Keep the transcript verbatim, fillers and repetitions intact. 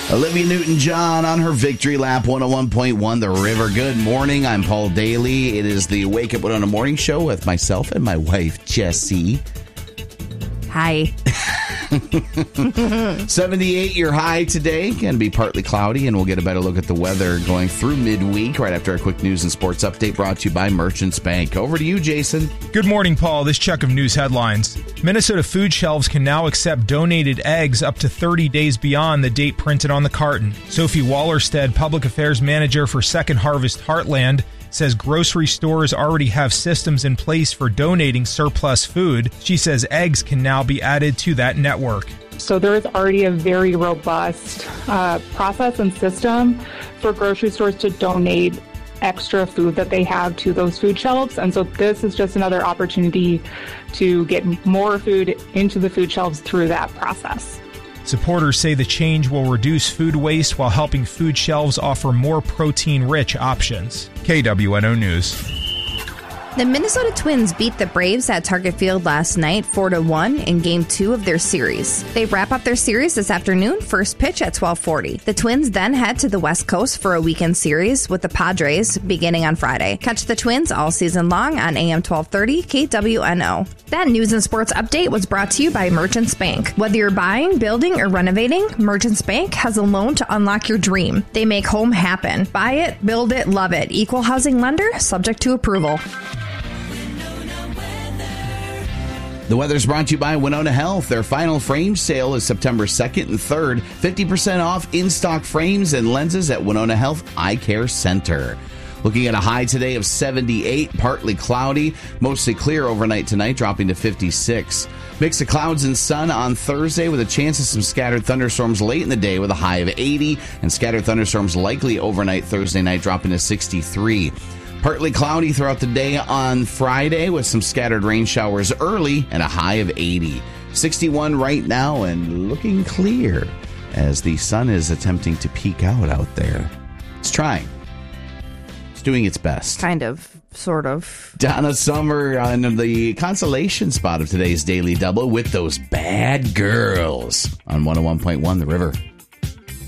Olivia Newton-John on her victory lap, one oh one point one The River. Good morning. I'm Paul Daly. It is the Wake Up Winona Morning Show with myself and my wife, Jessie. Hi. seventy-eight your high today. Going to be partly cloudy, and we'll get a better look at the weather going through midweek right after a quick news and sports update brought to you by Merchants Bank. Over to you, Jason. Good morning, Paul. This check of news headlines. Minnesota food shelves can now accept donated eggs up to thirty days beyond the date printed on the carton. Sophie Wallerstead, Public Affairs Manager for Second Harvest Heartland, says grocery stores already have systems in place for donating surplus food. She says eggs can now be added to that network. So there is already a very robust uh, process and system for grocery stores to donate extra food that they have to those food shelves. And so this is just another opportunity to get more food into the food shelves through that process. Supporters say the change will reduce food waste while helping food shelves offer more protein-rich options. K W N O News. The Minnesota Twins beat the Braves at Target Field last night four to one in Game two of their series. They wrap up their series this afternoon, first pitch at twelve forty. The Twins then head to the West Coast for a weekend series with the Padres beginning on Friday. Catch the Twins all season long on A M twelve thirty K W N O. That news and sports update was brought to you by Merchants Bank. Whether you're buying, building, or renovating, Merchants Bank has a loan to unlock your dream. They make home happen. Buy it, build it, love it. Equal housing lender, subject to approval. The weather's brought to you by Winona Health. Their final frame sale is September second and third. fifty percent off in-stock frames and lenses at Winona Health Eye Care Center. Looking at a high today of seventy-eight, partly cloudy, mostly clear overnight tonight, dropping to fifty-six. Mix of clouds and sun on Thursday with a chance of some scattered thunderstorms late in the day with a high of eighty, and scattered thunderstorms likely overnight Thursday night, dropping to sixty-three. Partly cloudy throughout the day on Friday with some scattered rain showers early and a high of eighty. sixty-one right now and looking clear as the sun is attempting to peek out out there. It's trying. It's doing its best. Kind of, sort of. Donna Summer on the consolation spot of today's Daily Double with those bad girls on one oh one point one The River.